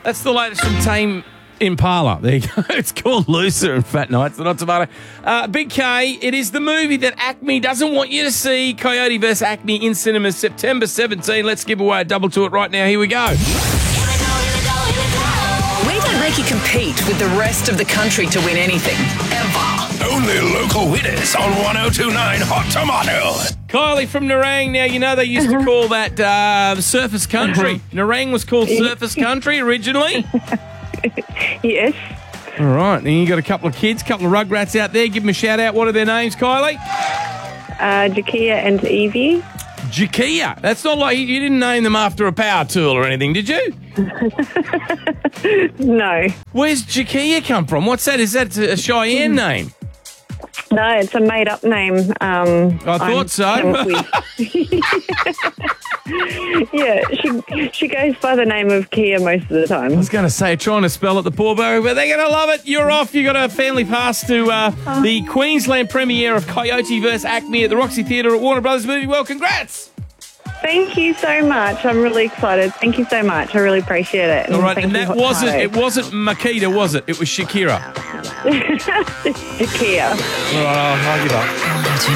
That's the latest from Tame Impala. There you go. It's called Looser and Fat Nights. They're not tomato. Big K, it is the movie that Acme doesn't want you to see. Coyote vs. Acme in cinemas September 17. Let's give away a double to it right now. Here we go. We let Ricky compete with the rest of the country to win anything, ever. Only local winners on 102.9 Hot Tomato. Kylie from Nerang. Now, you know they used to call that Surface Country. Nerang was called Surface Country originally. Yes. All right. And you got a couple of kids, couple of rugrats out there. Give them a shout out. What are their names, Kylie? Jakia and Evie. Jakia. That's not like you didn't name them after a power tool or anything, did you? No. Where's Jakia come from? What's that? Is that a Cheyenne name? No, it's a made-up name. I thought so. Yeah, she goes by the name of Kia most of the time. I was going to say, trying to spell it the poor Barry, but they're going to love it. You're off. You got a family pass to the Queensland premiere of Coyote vs. Acme at the Roxy Theatre at Warner Brothers Movie World. Congrats. Thank you so much. I'm really excited. Thank you so much. I really appreciate it. All right, and that wasn't, it wasn't Makita, was it? It was Shakira. Jakia. All right, I'll give up.